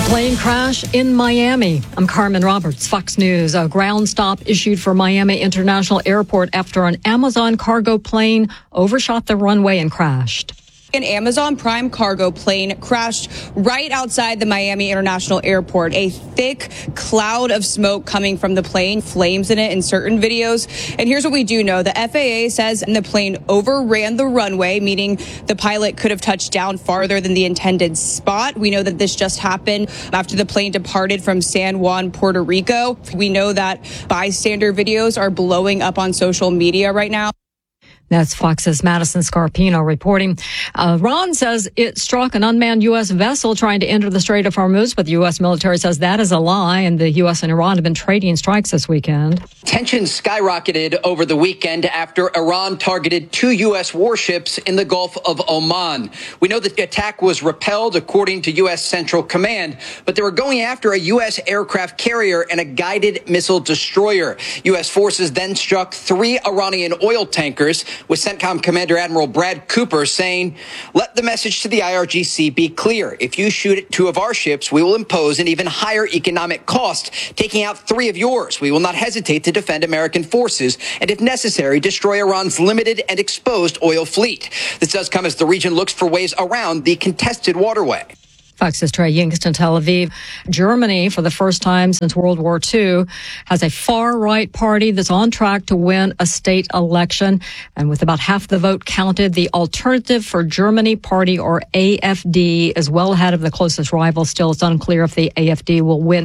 Plane crash in Miami. I'm Carmen Roberts, Fox News. A ground stop issued for Miami International Airport after an Amazon cargo plane overshot the runway and crashed. An Amazon Prime cargo plane crashed right outside the Miami International Airport. A thick cloud of smoke coming from the plane, flames in it in certain videos. And here's what we do know. The FAA says the plane overran the runway, meaning the pilot could have touched down farther than the intended spot. We know that this just happened after the plane departed from San Juan, Puerto Rico. We know that bystander videos are blowing up on social media right now. That's Fox's Madison Scarpino reporting. Iran says it struck an unmanned U.S. vessel trying to enter the Strait of Hormuz, but the U.S. military says that is a lie, and the U.S. and Iran have been trading strikes this weekend. Tensions skyrocketed over the weekend after Iran targeted 2 U.S. warships in the Gulf of Oman. We know that the attack was repelled, according to U.S. Central Command, but they were going after a U.S. aircraft carrier and a guided missile destroyer. U.S. forces then struck 3 Iranian oil tankers, with CENTCOM Commander Admiral Brad Cooper saying, "Let the message to the IRGC be clear. If you shoot at 2 of our ships, we will impose an even higher economic cost, taking out 3 of yours. We will not hesitate to defend American forces and, if necessary, destroy Iran's limited and exposed oil fleet." This does come as the region looks for ways around the contested waterway. Fox's Trey Yingst in Tel Aviv. Germany, for the first time since World War II, has a far-right party that's on track to win a state election. And with about half the vote counted, the Alternative for Germany Party, or AFD, is well ahead of the closest rival. Still, it's unclear if the AFD will win.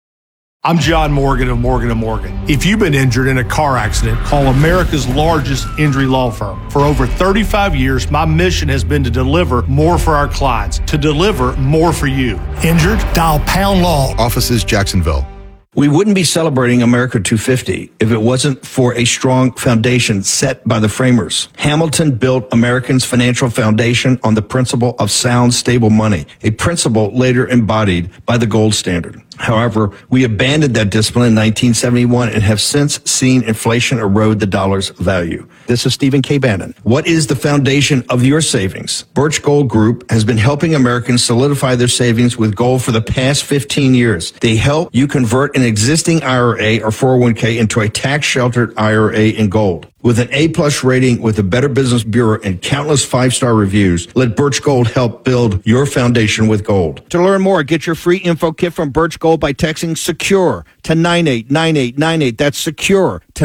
I'm John Morgan of Morgan & Morgan. If you've been injured in a car accident, call America's largest injury law firm. For over 35 years, my mission has been to deliver more for our clients, to deliver more for you. Injured? Dial Pound Law. Offices, Jacksonville. We wouldn't be celebrating America 250 if it wasn't for a strong foundation set by the framers. Hamilton built Americans' financial foundation on the principle of sound, stable money, a principle later embodied by the gold standard. However, we abandoned that discipline in 1971 and have since seen inflation erode the dollar's value. This is Stephen K. Bannon. What is the foundation of your savings? Birch Gold Group has been helping Americans solidify their savings with gold for the past 15 years. They help you convert an existing IRA or 401k into a tax-sheltered IRA in gold. With an A-plus rating with the Better Business Bureau and countless 5-star reviews, let Birch Gold help build your foundation with gold. To learn more, get your free info kit from Birch Gold by texting SECURE to 989898. That's SECURE to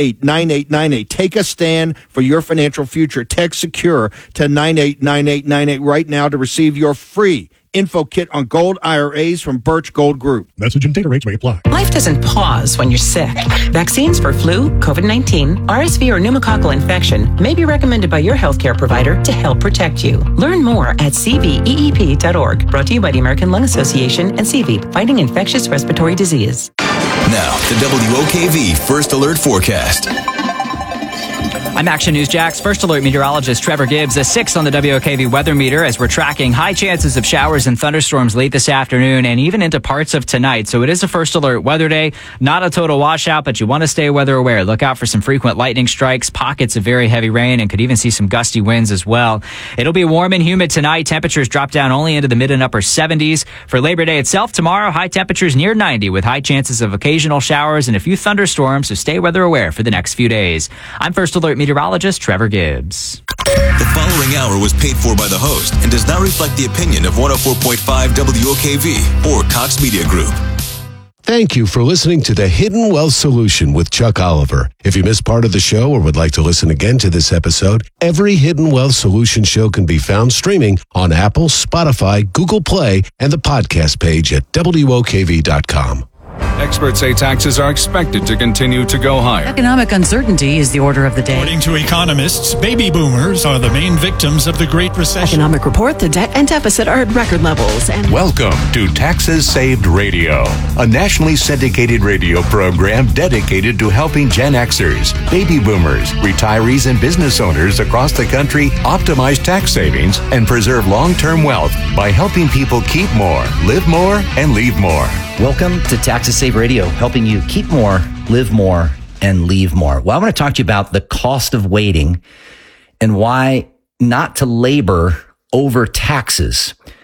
989898. Take a stand for your financial future. Text SECURE to 989898 right now to receive your free info kit on gold IRAs from Birch Gold Group. Message and data rates may apply. Life doesn't pause when you're sick. Vaccines for flu, COVID-19, RSV, or pneumococcal infection may be recommended by your healthcare provider to help protect you. Learn more at cveep.org. Brought to you by the American Lung Association and CVEEP, fighting infectious respiratory disease. Now, the WOKV First Alert Forecast. I'm Action News Jax First Alert meteorologist Trevor Gibbs. A 6 on the WOKV weather meter as we're tracking high chances of showers and thunderstorms late this afternoon and even into parts of tonight. So it is a First Alert weather day. Not a total washout, but you want to stay weather aware. Look out for some frequent lightning strikes, pockets of very heavy rain, and could even see some gusty winds as well. It'll be warm and humid tonight. Temperatures drop down only into the mid and upper 70s. For Labor Day itself, tomorrow, high temperatures near 90 with high chances of occasional showers and a few thunderstorms. So stay weather aware for the next few days. I'm First Alert meteorologist Trevor Gibbs. The following hour was paid for by the host and does not reflect the opinion of 104.5 WOKV or Cox Media Group. Thank you for listening to The Hidden Wealth Solution with Chuck Oliver. If you missed part of the show or would like to listen again to this episode, every Hidden Wealth Solution show can be found streaming on Apple, Spotify, Google Play, and the podcast page at WOKV.com. Experts say taxes are expected to continue to go higher. Economic uncertainty is the order of the day. According to economists, baby boomers are the main victims of the Great Recession. Economic report, the debt and deficit are at record levels. And welcome to Taxes Saved Radio, a nationally syndicated radio program dedicated to helping Gen Xers, baby boomers, retirees, and business owners across the country optimize tax savings and preserve long-term wealth by helping people keep more, live more, and leave more. Welcome to Taxes Save Radio, helping you keep more, live more, and leave more. Well, I want to talk to you about the cost of waiting and why not to labor over taxes.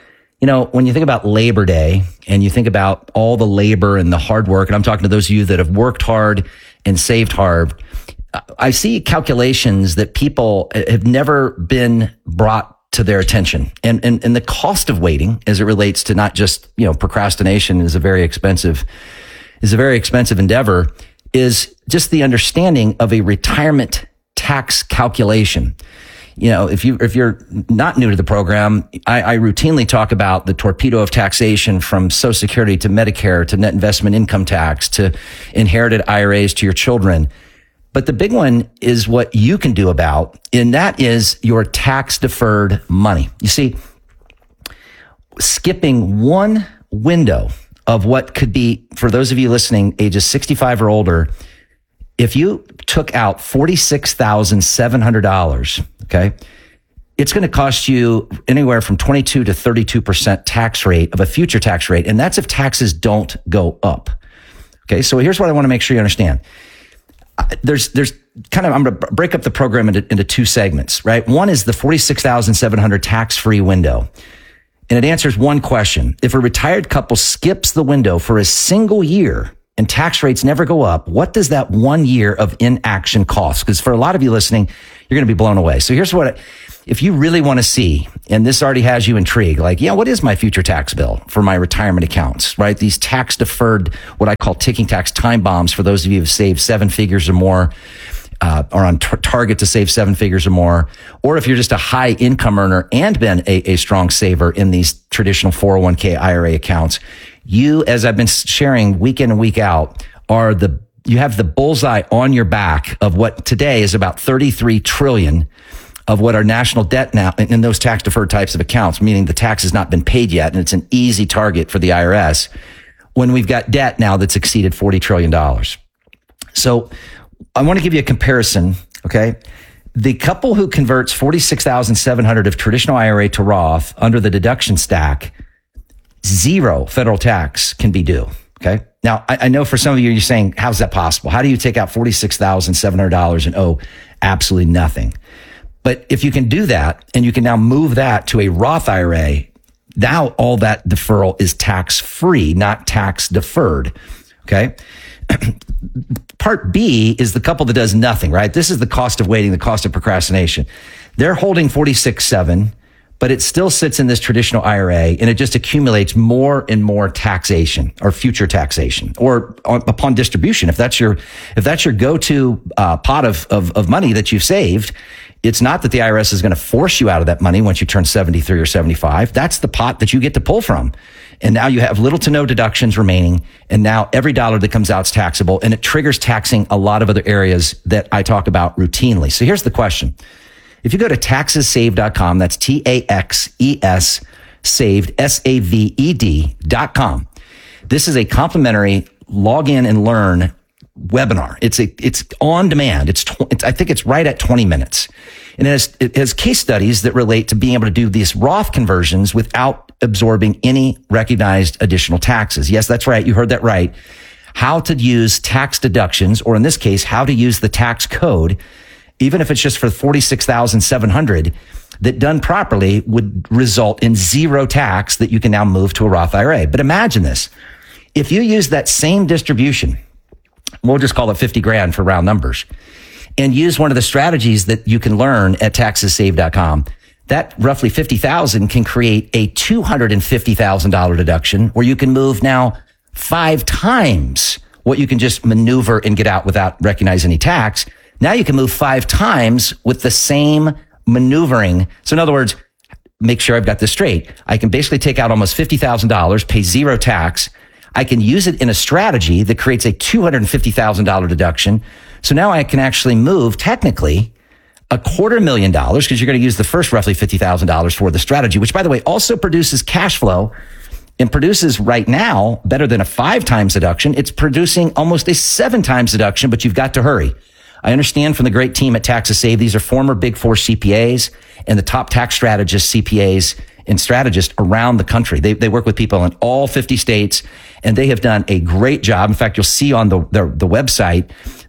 when you think about Labor Day and you think about all the labor and the hard work, and I'm talking to those of you that have worked hard and saved hard, I see calculations that people have never been brought to their attention. And the cost of waiting as it relates to not just, procrastination is a very expensive endeavor, is just the understanding of a retirement tax calculation. If you're not new to the program, I routinely talk about the torpedo of taxation from Social Security to Medicare to net investment income tax to inherited IRAs to your children. But the big one is what you can do about, and that is your tax deferred money. You see, skipping one window of what could be, for those of you listening, ages 65 or older, if you took out $46,700, okay, it's going to cost you anywhere from 22 to 32% tax rate of a future tax rate. And that's if taxes don't go up. Okay. So here's what I want to make sure you understand. There's kind of, I'm going to break up the program into two segments, right? One is the 46,700 tax-free window. And it answers one question. If a retired couple skips the window for a single year and tax rates never go up, what does that 1 year of inaction cost? Because for a lot of you listening, you're going to be blown away. So here's what, if you really want to see, and this already has you intrigued, like, what is my future tax bill for my retirement accounts, right? These tax deferred, what I call ticking tax time bombs for those of you who've saved 7 figures or more, are on target to save 7 figures or more, or if you're just a high income earner and been a strong saver in these traditional 401k IRA accounts, you, as I've been sharing week in and week out, you have the bullseye on your back of what today is about 33 trillion of what our national debt now in those tax deferred types of accounts, meaning the tax has not been paid yet. And it's an easy target for the IRS when we've got debt now that's exceeded $40 trillion. So I want to give you a comparison. Okay. The couple who converts 46,700 of traditional IRA to Roth under the deduction stack, 0 federal tax can be due. Okay. Now I know for some of you, you're saying, how's that possible? How do you take out $46,700 and owe absolutely nothing? But if you can do that and you can now move that to a Roth IRA, now all that deferral is tax free, not tax deferred. Okay. Part B is the couple that does nothing, right? This is the cost of waiting, the cost of procrastination. They're holding 46.7, but it still sits in this traditional IRA and it just accumulates more and more taxation or future taxation or upon distribution. If that's your go-to pot of money that you've saved, it's not that the IRS is going to force you out of that money once you turn 73 or 75. That's the pot that you get to pull from. And now you have little to no deductions remaining. And now every dollar that comes out is taxable, and it triggers taxing a lot of other areas that I talk about routinely. So here's the question. If you go to taxessaved.com, that's TAXES saved, SAVED.com. This is a complimentary log in and learn webinar. It's on demand. I think it's right at 20 minutes. And it has case studies that relate to being able to do these Roth conversions without absorbing any recognized additional taxes. Yes, that's right. You heard that right. How to use tax deductions, or in this case, how to use the tax code, even if it's just for 46,700, that done properly would result in 0 tax that you can now move to a Roth IRA. But imagine this. If you use that same distribution, we'll just call it 50 grand for round numbers, and use one of the strategies that you can learn at taxessaved.com, that roughly 50,000 can create a $250,000 deduction where you can move now 5 times what you can just maneuver and get out without recognizing any tax. Now you can move 5 times with the same maneuvering. So in other words, make sure I've got this straight. I can basically take out almost $50,000, pay 0 tax. I can use it in a strategy that creates a $250,000 deduction. So now I can actually move technically $250,000, because you're going to use the first roughly $50,000 for the strategy, which by the way also produces cash flow and produces right now better than a 5 times deduction. It's producing almost a 7 times deduction, but you've got to hurry. I understand from the great team at Taxes Saved, these are former Big Four CPAs and the top tax strategists, CPAs, and strategists around the country. They work with people in all 50 states, and they have done a great job. In fact, you'll see on the website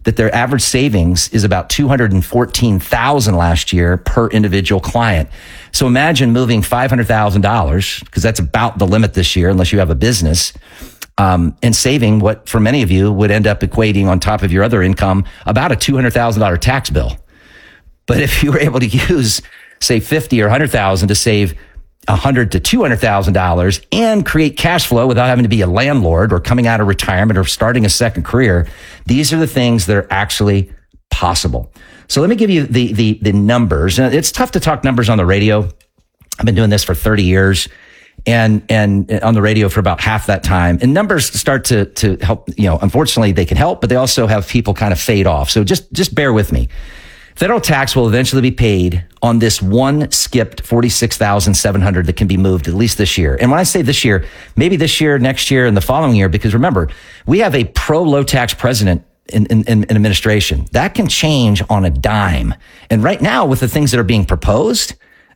that their average savings is about $214,000 last year per individual client. So imagine moving $500,000, because that's about the limit this year, unless you have a business, and saving what for many of you would end up equating on top of your other income about a $200,000 tax bill. But if you were able to use, say, $50,000 or $100,000 to save $100,000 to $200,000 and create cash flow without having to be a landlord or coming out of retirement or starting a second career, these are the things that are actually possible. So let me give you the numbers. It's tough to talk numbers on the radio. I've been doing this for 30 years and on the radio for about half that time. And numbers start to help, unfortunately they can help, but they also have people kind of fade off. So just bear with me. Federal tax will eventually be paid on this one skipped $46,700 that can be moved at least this year. And when I say this year, maybe this year, next year, and the following year, because remember, we have a pro-low tax president in administration. That can change on a dime. And right now, with the things that are being proposed,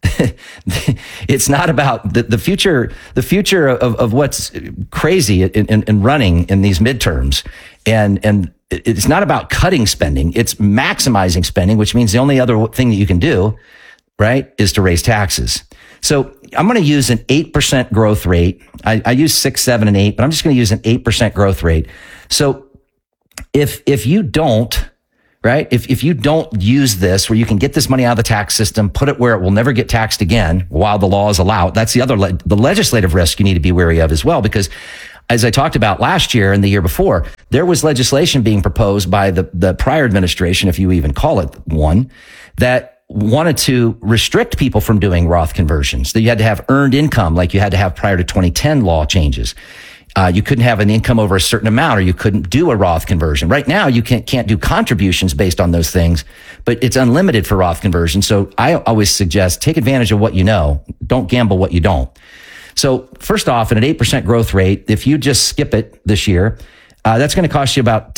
it's not about the future of what's crazy in running in these midterms. And it's not about cutting spending. It's maximizing spending, which means the only other thing that you can do, right, is to raise taxes. So I'm going to use an 8% growth rate. I use 6, 7, and 8, but I'm just going to use an 8% growth rate. So if you don't, right, if you don't use this where you can get this money out of the tax system, put it where it will never get taxed again while the laws allow, that's the other, the legislative risk you need to be wary of as well, because as I talked about last year and the year before, there was legislation being proposed by the prior administration, if you even call it one, that wanted to restrict people from doing Roth conversions. That you had to have earned income like you had to have prior to 2010 law changes. You couldn't have an income over a certain amount, or you couldn't do a Roth conversion. Right now, you can't do contributions based on those things, but it's unlimited for Roth conversion. So I always suggest take advantage of what you know. Don't gamble what you don't. So first off, at an 8% growth rate, if you just skip it this year, that's going to cost you about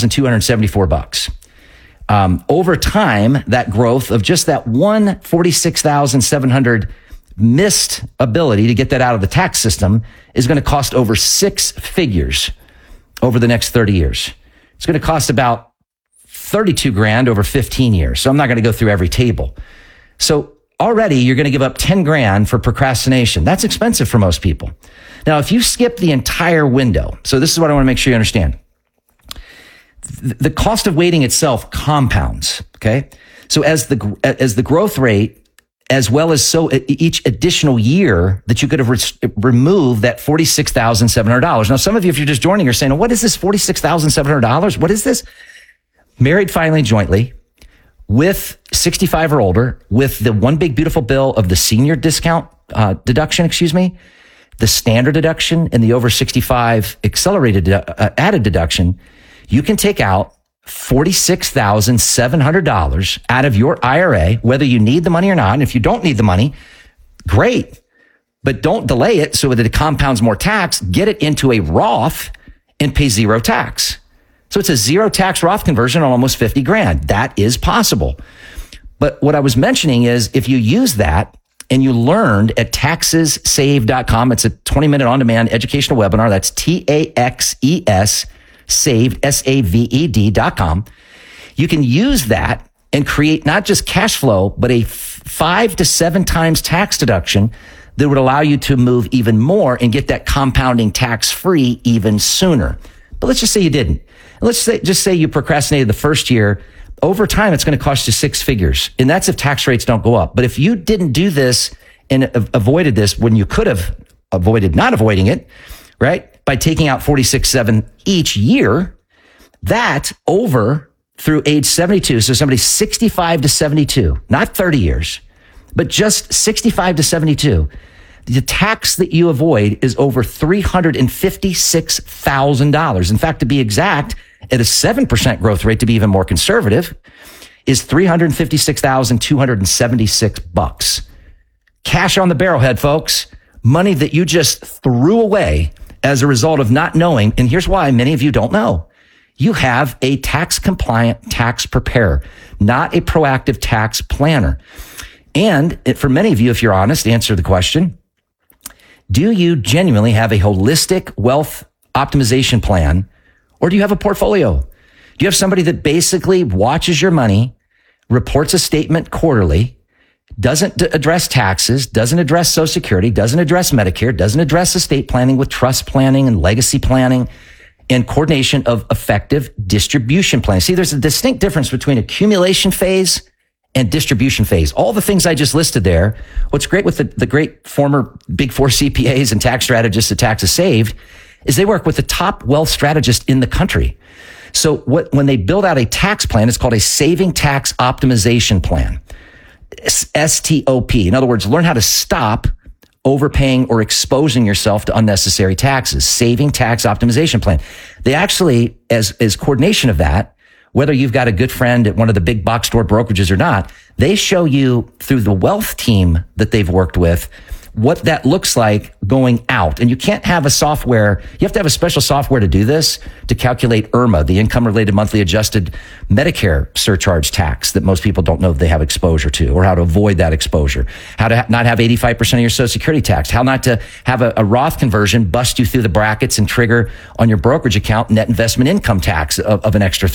$10,274. Over time, that growth of just that one $46,700 missed ability to get that out of the tax system is going to cost over 6 figures over the next 30 years. It's going to cost about $32,000 over 15 years. So I'm not going to go through every table. So already you're going to give up $10,000 for procrastination. That's expensive for most people. Now, if you skip the entire window, so this is what I want to make sure you understand. The cost of waiting itself compounds. Okay. So as the growth rate, as well as so each additional year that you could have removed that $46,700. Now, some of you, if you're just joining, are saying, oh, what is this $46,700? What is this? Married, filing jointly, with 65 or older, with the one big beautiful bill of the senior discount deduction, the standard deduction, and the over 65 accelerated added deduction, you can take out $46,700 out of your IRA, whether you need the money or not. And if you don't need the money, great, but don't delay it so that it compounds more tax. Get it into a Roth and pay zero tax. So it's a zero tax Roth conversion on almost $50,000. That is possible. But what I was mentioning is if you use that and you learned at taxessaved.com, it's a 20-minute on-demand educational webinar. That's TAXES saved, SAVED.com. You can use that and create not just cash flow, but a 5 to 7 times tax deduction that would allow you to move even more and get that compounding tax free even sooner. But let's just say you didn't. Let's just say you procrastinated the first year. Over time, it's going to cost you 6 figures. And that's if tax rates don't go up. But if you didn't do this and avoided this when you could have avoided not avoiding it, right? By taking out $46,700 each year, that over through age 72. So somebody 65 to 72, not 30 years, but just 65 to 72. The tax that you avoid is over $356,000. In fact, to be exact, at a 7% growth rate, to be even more conservative, is $356,276. Cash on the barrelhead, folks. Money that you just threw away as a result of not knowing. And here's why many of you don't know. You have a tax compliant tax preparer, not a proactive tax planner. And for many of you, if you're honest, answer the question. Do you genuinely have a holistic wealth optimization plan, or do you have a portfolio? Do you have somebody that basically watches your money, reports a statement quarterly, doesn't address taxes, doesn't address Social Security, doesn't address Medicare, doesn't address estate planning with trust planning and legacy planning, and coordination of effective distribution planning? See, there's a distinct difference between accumulation phase and distribution phase. All the things I just listed there. What's great with the great former Big Four CPAs and tax strategists at Taxes Saved is they work with the top wealth strategists in the country. So when they build out a tax plan, it's called a saving tax optimization plan. STOP. In other words, learn how to stop overpaying or exposing yourself to unnecessary taxes. Saving tax optimization plan. They actually, as coordination of that, whether you've got a good friend at one of the big box store brokerages or not, they show you through the wealth team that they've worked with what that looks like going out. And you can't have a software. You have to have a special software to do this, to calculate IRMA, the income related monthly adjusted Medicare surcharge tax that most people don't know if they have exposure to, or how to avoid that exposure, how to not have 85% of your Social Security tax, how not to have a Roth conversion bust you through the brackets and trigger on your brokerage account net investment income tax of an extra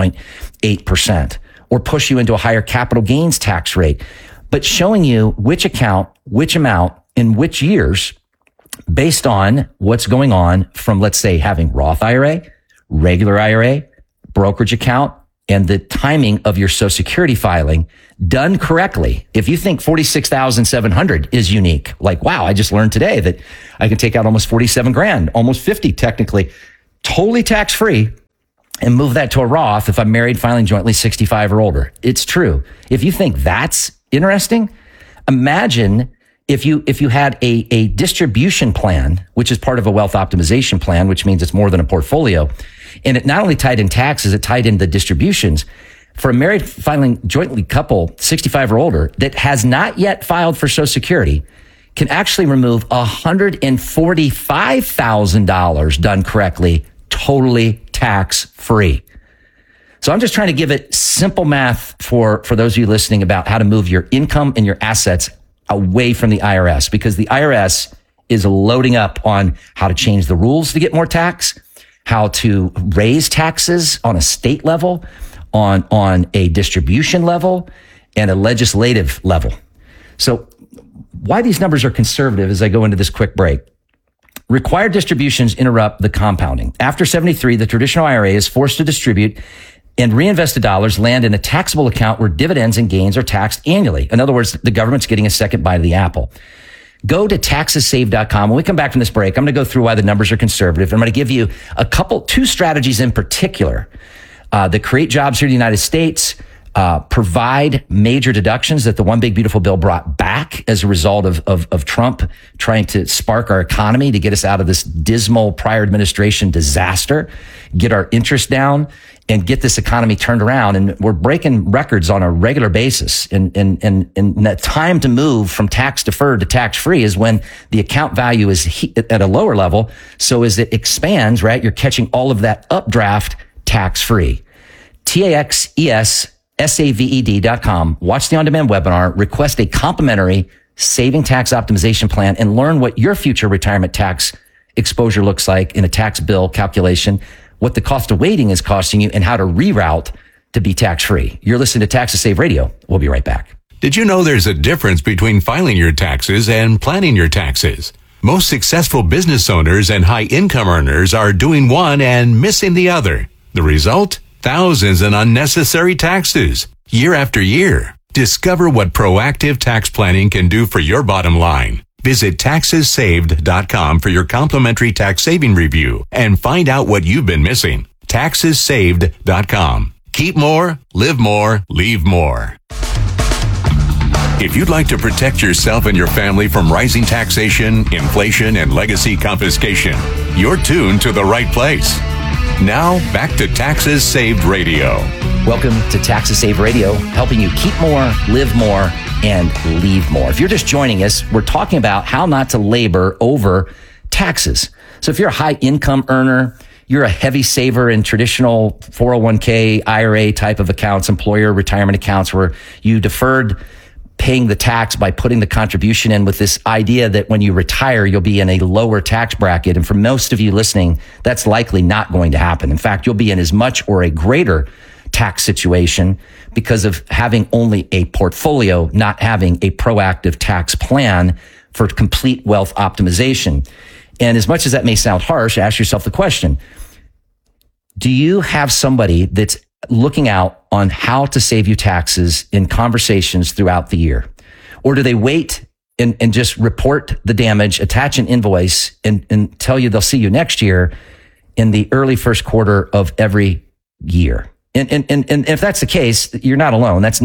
3.8%, or push you into a higher capital gains tax rate. But showing you which account, which amount, in which years, based on what's going on from, let's say, having Roth IRA, regular IRA, brokerage account, and the timing of your Social Security filing done correctly. If you think 46,700 is unique, like, wow, I just learned today that I can take out almost 47 grand, almost 50 technically, totally tax free, and move that to a Roth if I'm married, filing jointly, 65 or older. It's true. If you think that's interesting, imagine if you had a distribution plan, which is part of a wealth optimization plan, which means it's more than a portfolio, and it not only tied in taxes, it tied in the distributions. For a married filing jointly couple, 65 or older, that has not yet filed for Social Security, can actually remove $145,000 done correctly, totally tax free. So I'm just trying to give it simple math for those of you listening about how to move your income and your assets away from the IRS, because the IRS is loading up on how to change the rules to get more tax, how to raise taxes on a state level, on a distribution level, and a legislative level. So why these numbers are conservative as I go into this quick break. Required distributions interrupt the compounding. After 73, the traditional IRA is forced to distribute, and reinvested dollars land in a taxable account where dividends and gains are taxed annually. In other words, the government's getting a second bite of the apple. Go to taxessaved.com. When we come back from this break, I'm going to go through why the numbers are conservative. I'm going to give you two strategies in particular that create jobs here in the United States, provide major deductions that the One Big Beautiful Bill brought back as a result of Trump trying to spark our economy to get us out of this dismal prior administration disaster, get our interest down, and get this economy turned around. And we're breaking records on a regular basis. And that time to move from tax deferred to tax free is when the account value is at a lower level. So as it expands, right, you're catching all of that updraft tax free. TAXESSAVED.com. Watch the on-demand webinar, request a complimentary saving tax optimization plan, and learn what your future retirement tax exposure looks like in a tax bill calculation, what the cost of waiting is costing you, and how to reroute to be tax-free. You're listening to Taxes Saved Radio. We'll be right back. Did you know there's a difference between filing your taxes and planning your taxes? Most successful business owners and high-income earners are doing one and missing the other. The result? Thousands in unnecessary taxes, year after year. Discover what proactive tax planning can do for your bottom line. Visit TaxesSaved.com for your complimentary tax saving review and find out what you've been missing. TaxesSaved.com. Keep more, live more, leave more. If you'd like to protect yourself and your family from rising taxation, inflation, and legacy confiscation, you're tuned to the right place. Now, back to Taxes Saved Radio. Welcome to Taxes Saved Radio, helping you keep more, live more, and leave more. If you're just joining us, we're talking about how not to labor over taxes. So if you're a high income earner, you're a heavy saver in traditional 401k, IRA type of accounts, employer retirement accounts where you deferred paying the tax by putting the contribution in with this idea that when you retire, you'll be in a lower tax bracket. And for most of you listening, that's likely not going to happen. In fact, you'll be in as much or a greater tax situation because of having only a portfolio, not having a proactive tax plan for complete wealth optimization. And as much as that may sound harsh, ask yourself the question, do you have somebody that's looking out on how to save you taxes in conversations throughout the year? Or do they wait and just report the damage, attach an invoice, and tell you they'll see you next year in the early first quarter of every year? And if that's the case, you're not alone. That's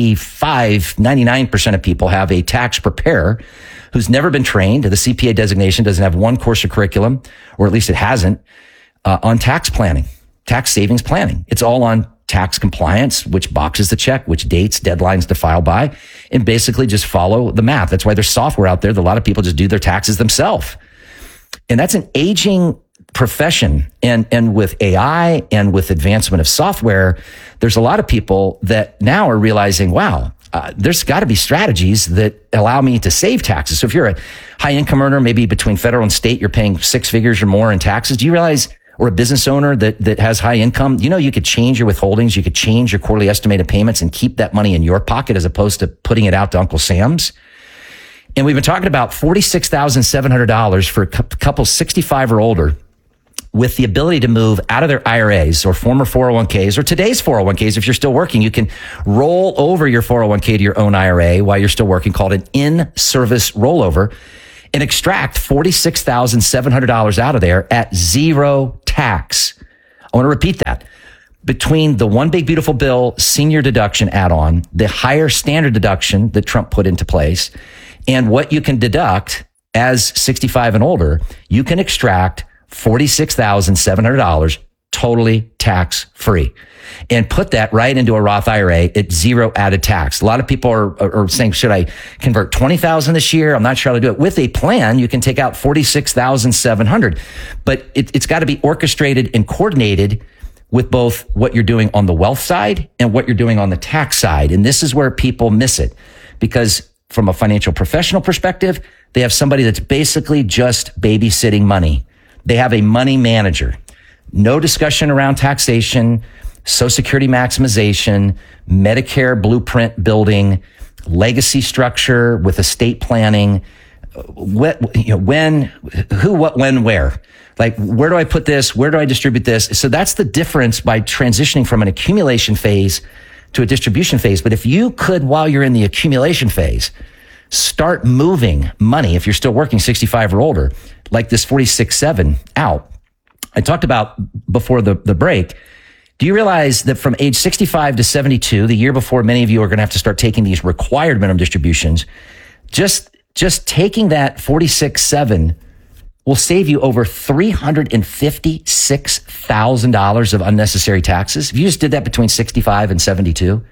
99% of people have a tax preparer who's never been trained. The CPA designation doesn't have one course of curriculum, or at least it hasn't, on tax planning, tax savings planning. It's all on tax compliance, which boxes to check, which dates, deadlines to file by, and basically just follow the math. That's why there's software out there that a lot of people just do their taxes themselves. And that's an aging profession. And with AI and with advancement of software, there's a lot of people that now are realizing, wow, there's got to be strategies that allow me to save taxes. So if you're a high income earner, maybe between federal and state, you're paying 6 figures or more in taxes. Do you realize, or a business owner that has high income, you could change your withholdings, you could change your quarterly estimated payments and keep that money in your pocket as opposed to putting it out to Uncle Sam's? And we've been talking about $46,700 for a couple 65 or older with the ability to move out of their IRAs or former 401ks or today's 401ks. If you're still working, you can roll over your 401k to your own IRA while you're still working, called an in-service rollover, and extract $46,700 out of there at zero tax. I want to repeat that. Between the One Big Beautiful Bill senior deduction add-on, the higher standard deduction that Trump put into place, and what you can deduct as 65 and older, you can extract $46,700 totally tax-free and put that right into a Roth IRA at zero added tax. A lot of people are saying, should I convert 20,000 this year? I'm not sure how to do it. With a plan, you can take out 46,700, but it's got to be orchestrated and coordinated with both what you're doing on the wealth side and what you're doing on the tax side. And this is where people miss it, because from a financial professional perspective, they have somebody that's basically just babysitting money. They have a money manager. No discussion around taxation, Social Security maximization, Medicare blueprint building, legacy structure with estate planning. When, who, what, when, where? Like, where do I put this? Where do I distribute this? So that's the difference by transitioning from an accumulation phase to a distribution phase. But if you could, while you're in the accumulation phase, start moving money, if you're still working 65 or older, like this 46.7 out. I talked about before the break. Do you realize that from age 65 to 72, the year before many of you are going to have to start taking these required minimum distributions, just taking that 46.7 will save you over $356,000 of unnecessary taxes. If you just did that between 65 and 72,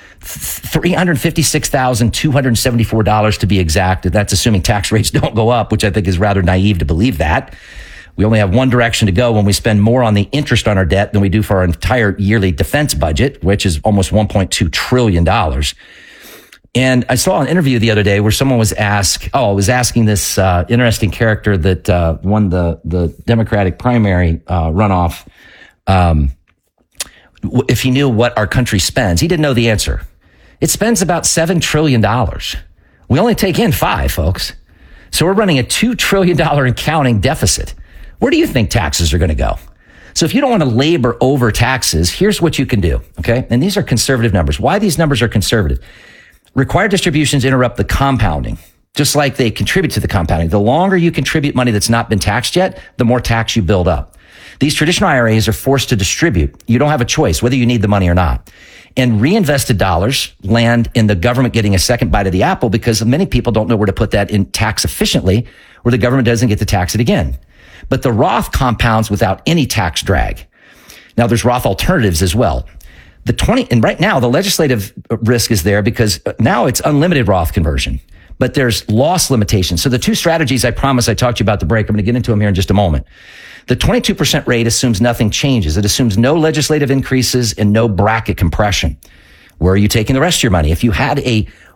$356,274 to be exact. That's assuming tax rates don't go up, which I think is rather naive to believe that. We only have one direction to go when we spend more on the interest on our debt than we do for our entire yearly defense budget, which is almost $1.2 trillion. And I saw an interview the other day where someone was asking this interesting character that won the Democratic primary runoff if he knew what our country spends. He didn't know the answer. It spends about $7 trillion. We only take in 5, folks. So we're running a $2 trillion and counting deficit. Where do you think taxes are going to go? So if you don't want to labor over taxes, here's what you can do, okay? And these are conservative numbers. Why these numbers are conservative? Required distributions interrupt the compounding, just like they contribute to the compounding. The longer you contribute money that's not been taxed yet, the more tax you build up. These traditional IRAs are forced to distribute. You don't have a choice whether you need the money or not. And reinvested dollars land in the government getting a second bite of the apple because many people don't know where to put that in tax efficiently, where the government doesn't get to tax it again. But the Roth compounds without any tax drag. Now there's Roth alternatives as well. And right now the legislative risk is there because now it's unlimited Roth conversion, but there's loss limitations. So the two strategies I promised I talked to you about the break, I'm going to get into them here in just a moment. The 22% rate assumes nothing changes. It assumes no legislative increases and no bracket compression. Where are you taking the rest of your money? If you had a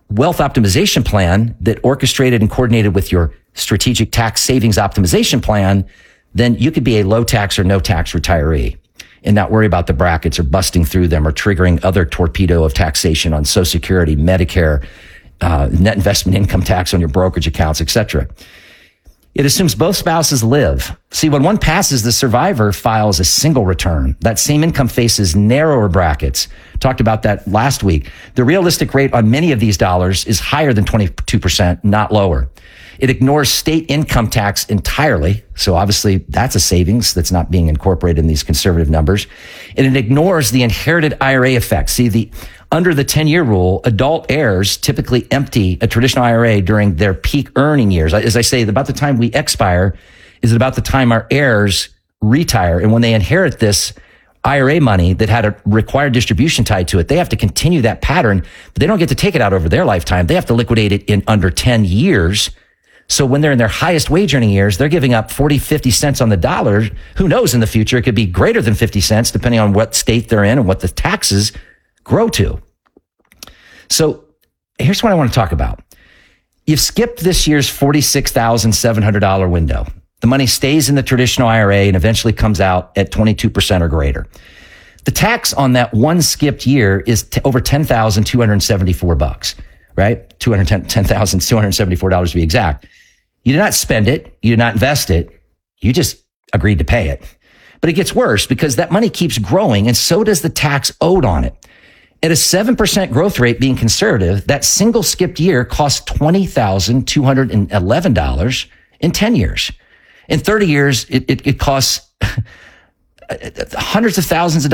wealth optimization plan that orchestrated and coordinated with your strategic tax savings optimization plan, then you could be a low tax or no tax retiree and not worry about the brackets or busting through them or triggering other torpedo of taxation on Social Security, Medicare, net investment income tax on your brokerage accounts, etc. It assumes both spouses live. See, when one passes, the survivor files a single return. That same income faces narrower brackets. Talked about that last week. The realistic rate on many of these dollars is higher than 22%, not lower. It ignores state income tax entirely. So obviously that's a savings that's not being incorporated in these conservative numbers. And it ignores the inherited IRA effect. See, under the 10-year rule, adult heirs typically empty a traditional IRA during their peak earning years. As I say, about the time we expire is about the time our heirs retire. And when they inherit this IRA money that had a required distribution tied to it, they have to continue that pattern, but they don't get to take it out over their lifetime. They have to liquidate it in under 10 years. So when they're in their highest wage earning years, they're giving up 40, 50 cents on the dollar. Who knows in the future? It could be greater than 50 cents depending on what state they're in and what the taxes grow to. So here's what I want to talk about. You've skipped this year's $46,700 window. The money stays in the traditional IRA and eventually comes out at 22% or greater. The tax on that one skipped year is over $10,274, right? $10,274 to be exact. You did not spend it. You did not invest it. You just agreed to pay it. But it gets worse because that money keeps growing and so does the tax owed on it. At a 7% growth rate being conservative, that single skipped year costs $20,211 in 10 years. In 30 years, it costs hundreds of thousands of dollars.